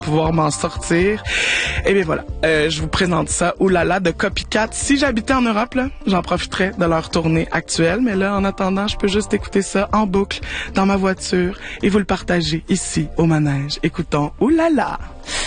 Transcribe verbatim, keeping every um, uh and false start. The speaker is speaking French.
pouvoir m'en sortir. Et bien voilà, euh, je vous présente ça, Oulala de Copycat. Si j'habitais en Europe, là, j'en profiterais de leur tournée actuelle, mais là, en attendant, je peux juste écouter ça en boucle dans ma voiture et vous le partager ici au manège. Écoutons Oulala.